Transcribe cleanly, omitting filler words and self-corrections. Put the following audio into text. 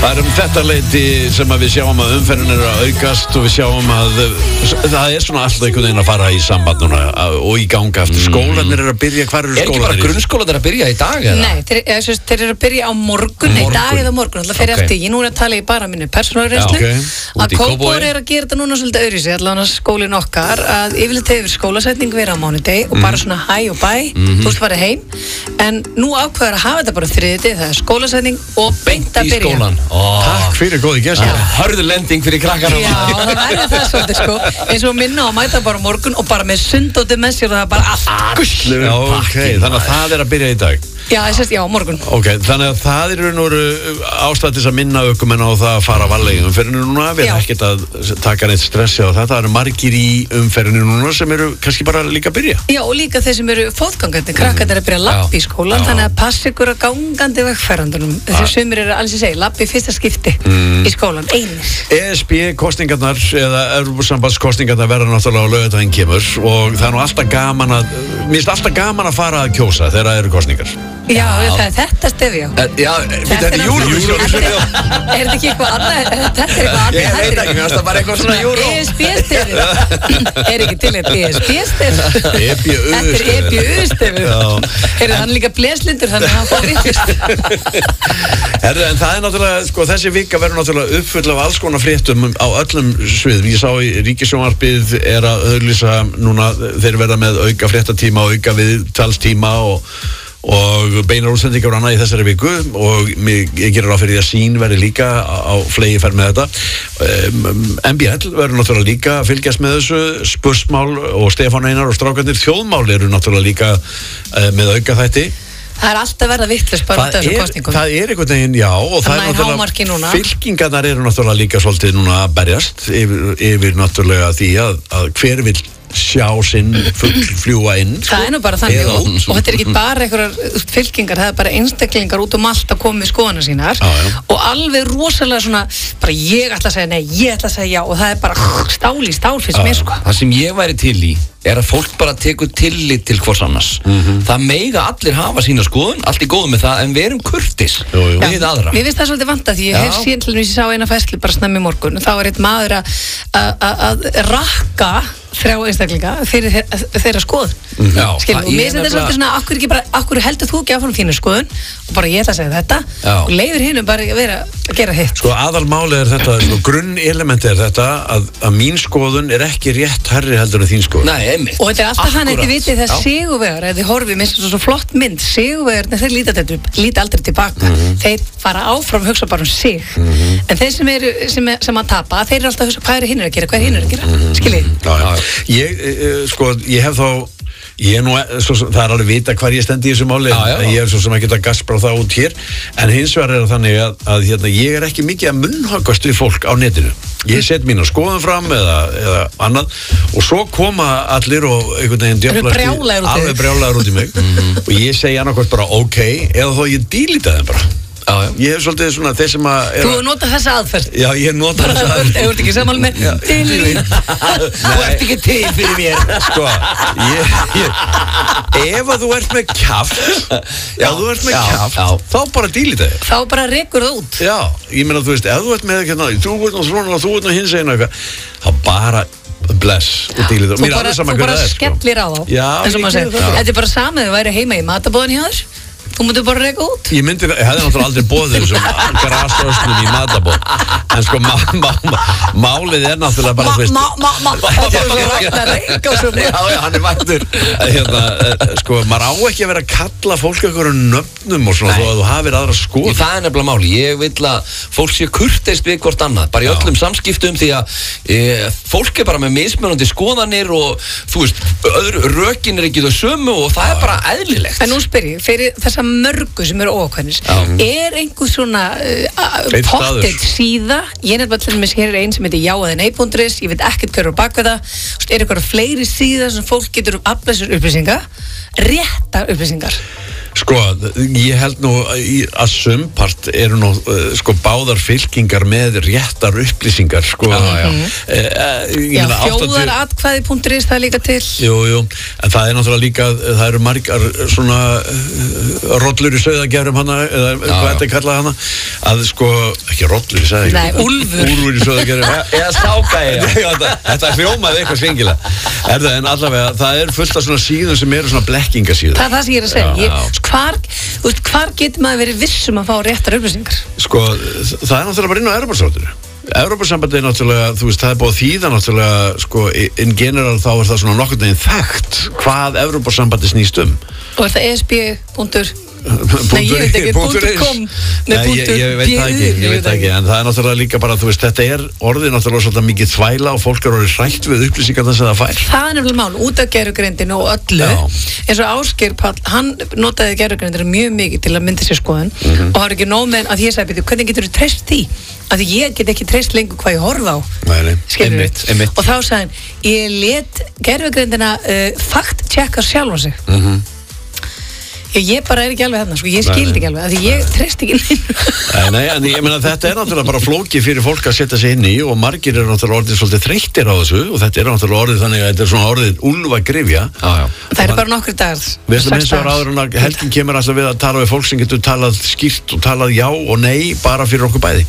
Það þetta leyti sem að við sjáum að umferðin er að aukast og við sjáum að það er svona alltaf einhvern veginn að fara í samband núna og í ganga eftir. Skólarnir eru að byrja, hvar eru skólarnir? Er ekki bara grunnskólarnir að byrja í dag eða? Nei, þeir eru að byrja á morgun, í dag eða morgun, alltaf fyrir eftir. Ég nú að tala í bara minni persónulegri að Kópavogur er að gera þetta núna svolítið öðruvísi, allavega skólinn okkar, að yfirleitt hefur skólasetning verið á mánudegi og bara svona hæ og bæ, þú veist farið heim, en nú ákveður að hafa þetta bara þriðjudegi, það er skólasetning og beint að byrja. Takk fyrir góði gestur. Hörðu lending fyrir krakkana. Já, það verður það svolítið sko, eins og minna og mæta bara morgun og bara með sund og dimensjur og það er bara allt gull. Ok, þannig að það er að byrja í dag. Já, já, morgun. Ok, þannig að það er nú ástæðis að minna ökumenn á það að fara varlega í umferðinu núna. Við erum ekkert að taka neitt stressi á þetta. Það eru margir í umferðinu núna sem eru kannski bara líka að byrja. Já, og líka þeir sem eru fótgangandi, krakkar eru að byrja að lappa í skólan, þannig að passa ykkur að gangandi vegferðandunum. Þessi sumir eru alls að segja, lappa í fyrsta skipti í skólan, einir. ESB-kosningarnar eða Evrópusambandskosningarnar verða náttúrulega á laugardaginn kemur og það er nú alltaf gaman að, mér finnst alltaf gaman að fara að kjósa þegar það eru kosningar. Já, það er þetta stefi, já. Já, þetta er Eurovision. Er þetta ekki eitthvað annað? Þetta er eitthvað annað. Ég veit ekki, mér finnst það bara eitthvað svona Euro. ESB-stefi. Er ekki til þetta ESB-stefi? EBU-stefi. Þetta er EBU-stefi. Er hann líka bleslindur, þannig að hann fór vittist. En það er náttúrulega, sko, þessi vika verður náttúrulega uppfull af alls konar fréttum á öllum sviðum. Ég sá í Ríkissjónvarpið er að auglýsa núna, þeir verða með auka fréttatíma, auka viðtalstíma og beinar útsendingar og annað í þessari viku og ég gerir ráð fyrir því að Sín verði líka á fleygiferð með þetta. MBL verður náttúrulega líka að fylgjast með þessu, Spursmál og Stefán Einar og strákarnir, Þjóðmál eru náttúrulega líka með auka þætti. Það er alltaf verið vitlaust bara út af þessu kosningum. Það er einhvern veginn, já, og það er náttúrulega, fylkingarnar eru náttúrulega líka svolítið núna að berjast yfir náttúrulega því að hver vill sjá sinn fljúa inn. Það er nú bara þannig og þetta er ekki bara einhverjar fylkingar, það er bara einstaklingar út allt að koma með skoðanir sínar og alveg rosalega svona, bara ég ætla að segja nei, ég ætla að segja já og það er bara stál í stál fyrst mér sko. Það sem ég væri til í er að fólk bara tekur tillit til hvors annars. Það meiga allir hafa sína skoðun, allt í góðu með það, en við erum kurtis við aðra. Mér finnst það svolítið vanta því ég hef síðan til þess að ég sá eina færslu bara snemmi í morgun og þá var einn maður að rakka 3 einstaklinga fyrir þeirra skoðun. Skilur, og mér finnst þetta svolítið svona, akkur heldur þú ekki áfram þínu skoðun og bara ég ætla að segja þetta og leifir hinum bara að gera hitt. Sko aðalmálið er þetta, sko grunnelementi er þetta að mín skoðun er ekki rétt herri heldur en þín skoðun. Nei, einmitt. Og þetta er alltaf hann eitthvað vitið þegar sigurvegar, ef þið horfið, mér finnst þetta svo flott mynd, sigurvegarnir, þeir líta aldrei tilbaka. Þeir fara áfram hugsa bara sig. En þeir sem að tapa, þeir eru alltaf að hugsa hvað er hinn að gera, hvað er hinn að gera. Skiljið? Ég hef þá það er alveg vita hvar ég stendi í þessu máli ég er svo sem ekki að gaspra það út hér en hins vegar er það þannig að ég er ekki mikið að munnhöggast við fólk á netinu ég set mína skoðum fram eða annað og svo koma allir og einhvern veginn djöflar alveg brjálæður út í mig og ég segi annarkvæmt bara ok eða þá ég dílita þeim bara ég hef svolítið svona þeir sem að Þú nota þessa aðferð Já, ég nota þessa aðferð Þú ert ekki sammála með Þú ert ekki til fyrir mér Sko, ef að þú ert með kjaft þá bara dílita þig Þá bara rekur það út Já, ég meina þú veist, ef þú ert með þú ert nú hins einu eitthvað þá bara bless og dílita Þú bara skellir á þá Þetta er bara samið að þú væri heima í matabóðin hjá þér Þú mútið bara reyka út? Ég hefði náttúrulega aldrei boðið þessum grasösnum í matabóð En sko, málið er náttúrulega bara Já, hann er mættur Sko, maður á ekki að vera að kalla fólk einhverjum nöfnum og svona þó að þú hafir aðra skoð Það er nefnilega máli, ég vil að fólk sé kurteist við hvort annað bara í öllum samskiptum því að fólk er bara með mismunandi skoðanir og þú veist, rökin er ekki þau sömu og það er bara eðlilegt En nú spyr ég, fyrir þessa mörgu sem eru óákveðnis er einhver svona pottet síða ég nefnilega til dæmis hér er einn sem heitir já eða nei.is ég veit ekkert hverju bak við það er eitthvað fleiri síða sem fólk getur aflæsur upplýsingar réttar upplýsingar Sko, ég held nú að sumpart eru nú sko báðar fylkingar með réttar upplýsingar sko. Þjóðaratkvæði.is það er líka til. Jú, en það er náttúrulega líka, það eru margar svona rollur í sauðagerðum hana, eða hvað þetta er kallað hana, að sko, ekki rollur í sauðagerðum. Nei, úlfur í sauðagerðum. Eða stákæði. Þetta hljómaði eitthvað svingilega. En allavega, það er fullt af svona síðum sem eru svona blekkingasíður. Það er það sem ég er að segja. Hvar getur maður verið vissum að fá réttar upplýsingar? Sko, það er náttúrulega bara inn á Evrópusambandsins. Evrópusambandið er náttúrulega, þú veist, það er búið að þýða náttúrulega, sko, in general þá er það svona nokkurn veginn þekkt hvað Evrópusambandið snýst um. Og er það ESB. Nei, ég veit ekki, .com. Ég veit það ekki, en það er náttúrulega líka bara, þú veist, þetta er orðið náttúrulega svolítið mikið þvæla og fólk er orðið hrætt við upplýsingarna sem það fær. Það er nefnilega mál, út af gervigreindinu og öllu, eins og Ásgeir Páll, hann notaði gervigreindinu mjög mikið til að mynda sér skoðun og það er ekki nóg með að ég sagði, hvernig getur þú treyst því? Af því ég get ekki treyst lengur hvað ég horfa á. Nei, og þá sagði hann, ég let gervigreindina fact-checka sjálfa sig. Ég bara er ekki alveg þarna, sko, ég skildi ekki alveg, af því ég treyst ekki inn. Nei, en ég meina þetta er náttúrulega bara flókið fyrir fólk að setja sig inn í og margir eru náttúrulega orðið svolítið þreyttir á þessu og þetta er náttúrulega orðið þannig að þetta er svona orðið úlfagrifja. Það er bara nokkrir dagar. Við veistum eins og áður en Helgin kemur alltaf við að tala við fólk sem getur talað skýrt og talað já og nei bara fyrir okkur bæði.